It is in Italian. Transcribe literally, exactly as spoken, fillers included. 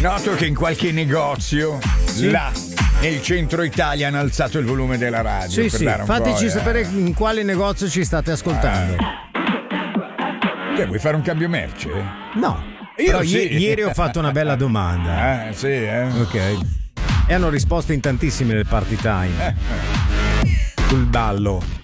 Noto che in qualche negozio Sì. là nel centro Italia hanno alzato il volume della radio. Sì, per sì, dare un fateci po', sapere eh. in quale negozio ci state ascoltando. Che, vuoi fare un cambio merce? No, Io però sì. i- ieri ho fatto una bella domanda. Ah, sì, eh. Ok. E hanno risposto in tantissimi nel party time. Sul ballo.